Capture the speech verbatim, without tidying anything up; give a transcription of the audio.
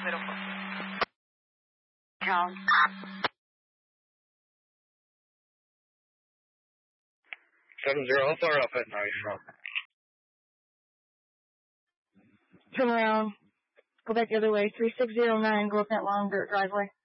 zero four. Count. seven zero, how far up at night from? Turn around. Go back the other way. three six zero nine, go up that long dirt driveway.